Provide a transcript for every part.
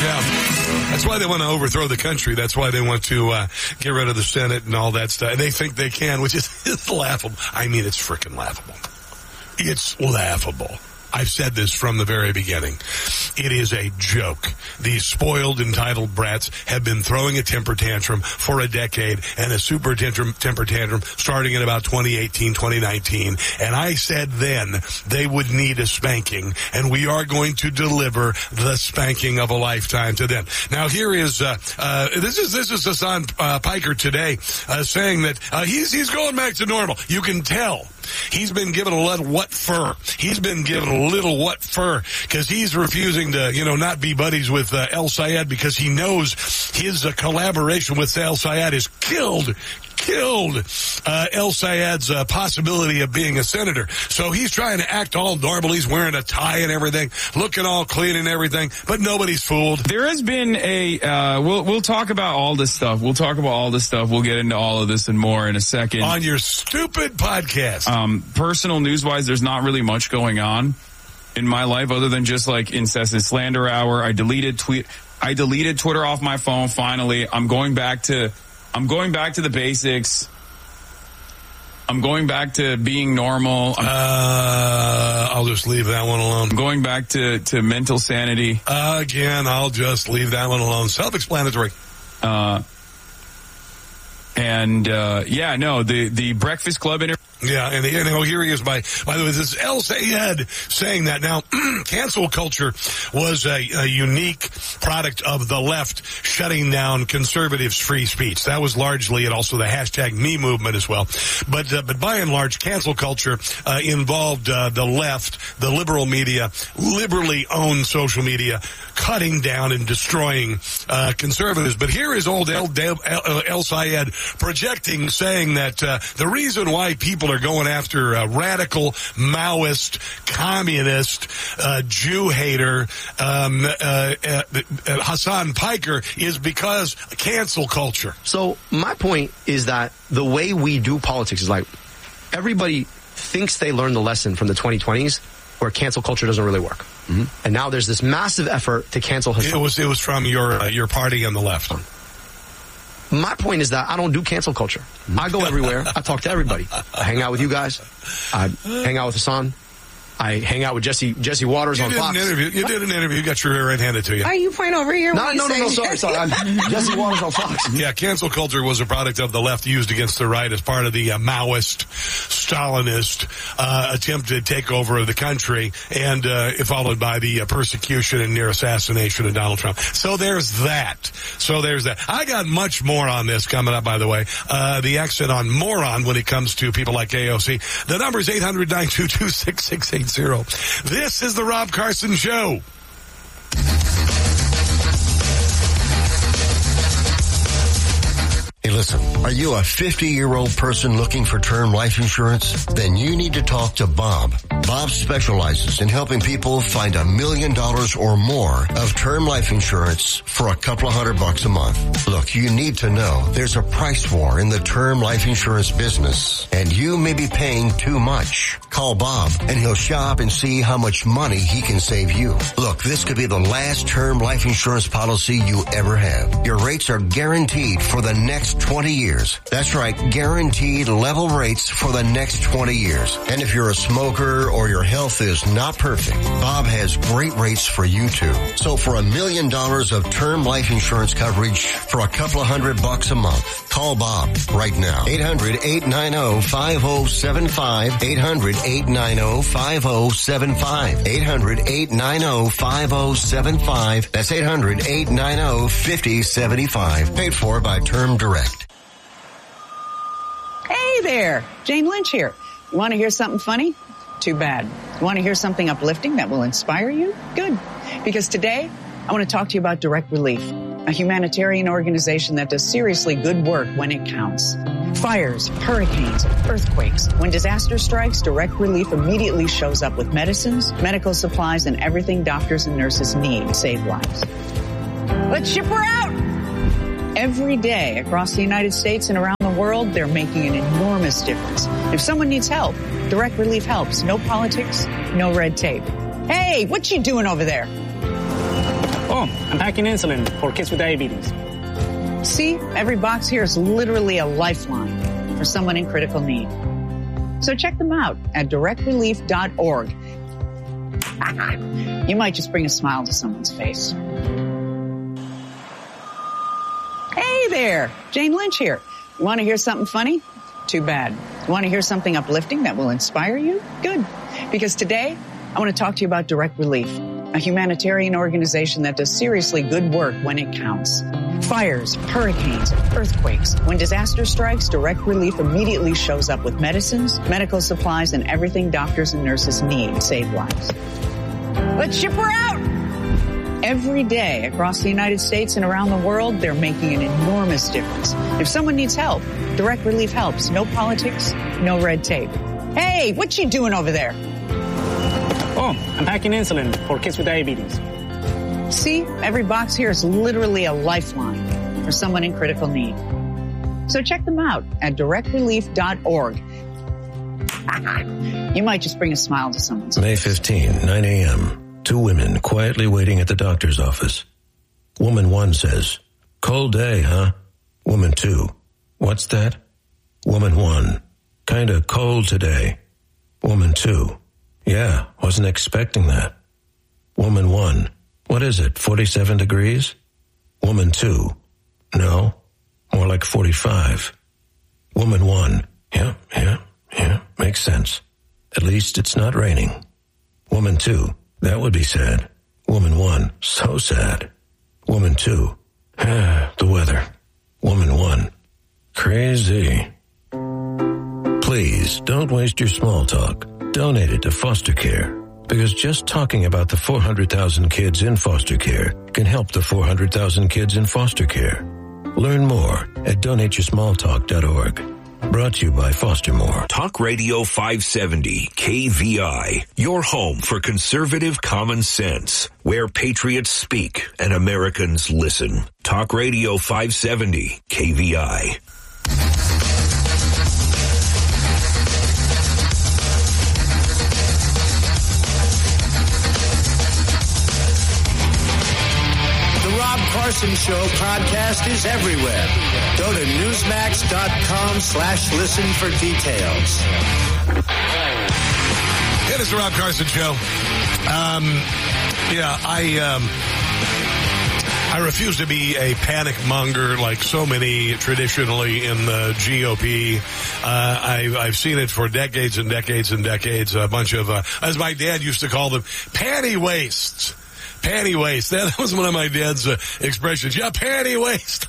Yeah. That's why they want to overthrow the country. That's why they want to get rid of the Senate and all that stuff. And they think they can, which is laughable. I mean, it's freaking laughable. It's laughable. I've said this from the very beginning. It is a joke. These spoiled, entitled brats have been throwing a temper tantrum for a decade, and a super temper tantrum starting in about 2018, 2019. And I said then they would need a spanking, and we are going to deliver the spanking of a lifetime to them. Now here is this is Hasan Piker today saying that he's going back to normal. You can tell. He's been given a little what fur. He's been given a little what fur because he's refusing to, not be buddies with El Sayed because he knows his collaboration with El Sayed has killed El Sayed's possibility of being a senator. So he's trying to act all normal. He's wearing a tie and everything, looking all clean and everything, but nobody's fooled. There has been we'll talk about all this stuff. We'll get into all of this and more in a second. On your stupid podcast. Personal news-wise, there's not really much going on in my life other than just like incessant slander hour. I deleted Twitter off my phone finally. I'm going back to the basics. I'm going back to being normal. I'll just leave that one alone. I'm going back to mental sanity. Again, I'll just leave that one alone. Self-explanatory. The Breakfast Club interview. Yeah, and here he is by the way, this is El Sayed saying that. Now, cancel culture was a unique product of the left shutting down conservatives' free speech. That was largely, and also the hashtag me movement as well. But by and large, cancel culture involved the left, the liberal media, liberally owned social media, cutting down and destroying conservatives. But here is old El Sayed projecting, saying that the reason why people are going after radical Maoist, communist, Jew hater Hasan Piker is because cancel culture. So my point is that the way we do politics is like everybody thinks they learned the lesson from the 2020s where cancel culture doesn't really work. Mm-hmm. And now there's this massive effort to cancel Hasan. It was from your party on the left. My point is that I don't do cancel culture. I go everywhere. I talk to everybody. I hang out with you guys. I hang out with Hasan. I hang out with Jesse Waters on Fox. You did an interview. You got your rear end handed to you. Are you pointing over here? No, sorry. I'm Jesse Waters on Fox. Yeah, cancel culture was a product of the left used against the right as part of the Maoist, Stalinist attempted takeover of the country, and followed by the persecution and near assassination of Donald Trump. So there's that. I got much more on this coming up, by the way. The accent on moron when it comes to people like AOC. The number is 800-922-6680. This is the Rob Carson Show. Hey, listen, are you a 50-year-old person looking for term life insurance? Then you need to talk to Bob. Bob specializes in helping people find $1 million or more of term life insurance for a couple of $100 a month. Look, you need to know there's a price war in the term life insurance business, and you may be paying too much. Call Bob, and he'll shop and see how much money he can save you. Look, this could be the last term life insurance policy you ever have. Your rates are guaranteed for the next 20 years. That's right, guaranteed level rates for the next 20 years. And if you're a smoker or your health is not perfect, Bob has great rates for you too. So for $1 million of term life insurance coverage for a couple of $100 a month, call Bob right now. 800-890-5075. 800-890-5075. 800-890-5075. That's 800-890-5075. Paid for by Term Direct. Hey there, Jane Lynch here. You want to hear something funny? Too bad. You want to hear something uplifting that will inspire you? Good. Because today, I want to talk to you about Direct Relief, a humanitarian organization that does seriously good work when it counts. Fires, hurricanes, earthquakes. When disaster strikes, Direct Relief immediately shows up with medicines, medical supplies, and everything doctors and nurses need to save lives. Let's ship her out! Every day across the United States and around the world, they're making an enormous difference. If someone needs help, Direct Relief helps. No politics, no red tape. Hey, what you doing over there? Oh, Oh, I'm packing insulin for kids with diabetes. See, every box here is literally a lifeline for someone in critical need. So check them out at directrelief.org. You might just bring a smile to someone's face. Hey there, Jane Lynch here. Want to hear something funny? Too bad. Want to hear something uplifting that will inspire you? Good. Because today, I want to talk to you about Direct Relief, a humanitarian organization that does seriously good work when it counts. Fires, hurricanes, earthquakes. When disaster strikes, Direct Relief immediately shows up with medicines, medical supplies, and everything doctors and nurses need to save lives. Let's ship her out! Every day across the United States and around the world, they're making an enormous difference. If someone needs help, Direct Relief helps. No politics, no red tape. Hey, what you doing over there? Oh, I'm packing insulin for kids with diabetes. See, every box here is literally a lifeline for someone in critical need. So check them out at directrelief.org. You might just bring a smile to someone's face. May 15, 9 a.m. Two women quietly waiting at the doctor's office. Woman 1 says, "Cold day, huh?" Woman 2, "What's that?" Woman 1, "Kinda cold today." Woman 2, "Yeah, wasn't expecting that." Woman 1, "What is it, 47 degrees?" Woman 2, "No, more like 45. Woman 1, yeah, makes sense. At least it's not raining." Woman 2, "That would be sad." Woman 1, "So sad." Woman 2, "The weather." Woman 1, "Crazy." Please don't waste your small talk. Donate it to foster care, because just talking about the 400,000 kids in foster care can help the 400,000 kids in foster care. Learn more at donateyoursmalltalk.org. Brought to you by Foster More. Talk Radio 570 KVI, your home for conservative common sense, where patriots speak and Americans listen. Talk Radio 570 KVI. Carson Show podcast is everywhere. Go to newsmax.com/listen for details. It is the Rob Carson Show. I refuse to be a panic monger like so many traditionally in the GOP. I've seen it for decades and decades and decades. A bunch of, as my dad used to call them, panty wastes. Panty waste. That was one of my dad's expressions. Yeah, panty waste.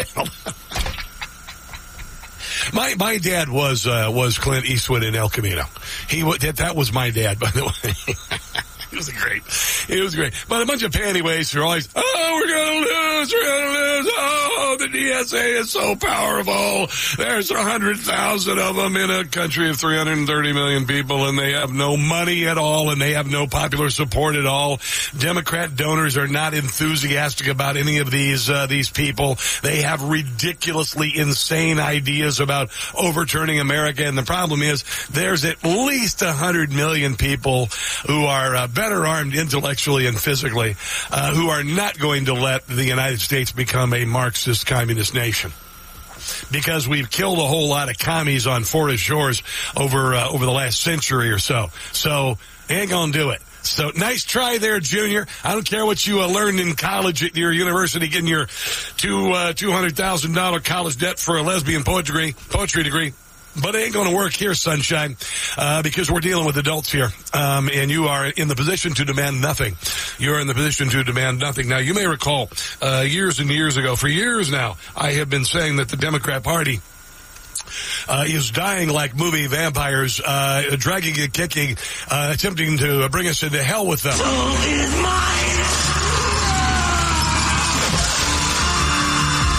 My dad was Clint Eastwood in El Camino. That was my dad, by the way. It was great. But a bunch of panty wastes are always, we're going to lose. Oh, the DSA is so powerful. There's 100,000 of them in a country of 330 million people, and they have no money at all, and they have no popular support at all. Democrat donors are not enthusiastic about any of these people. They have ridiculously insane ideas about overturning America, and the problem is there's at least 100 million people who are better armed intellectually and physically, who are not going to let the United States become a Marxist communist nation. Because we've killed a whole lot of commies on forest shores over the last century or so. So, ain't gonna do it. So, nice try there, Junior. I don't care what you learned in college at your university, getting your $200,000 college debt for a lesbian poetry degree. But it ain't going to work here, sunshine, because we're dealing with adults here, and you are in the position to demand nothing. You're in the position to demand nothing. Now, you may recall, years and years ago, for years now, I have been saying that the Democrat Party is dying like movie vampires, dragging and kicking, attempting to bring us into hell with them. Soul is mine!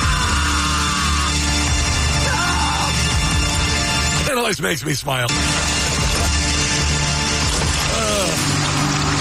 It always makes me smile.